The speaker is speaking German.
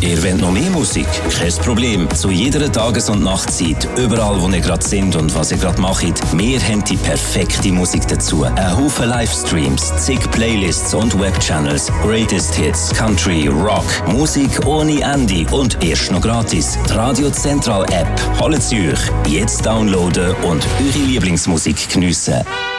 Ihr wollt noch mehr Musik? Kein Problem. Zu jeder Tages- und Nachtzeit, überall wo ihr gerade sind und was ihr gerade macht, wir haben die perfekte Musik dazu. Ein Haufen Livestreams, zig Playlists und Webchannels, Greatest Hits, Country, Rock, Musik ohne Ende und erst noch gratis. Die Radio Central App. Holt sie euch. Jetzt downloaden und eure Lieblingsmusik geniessen.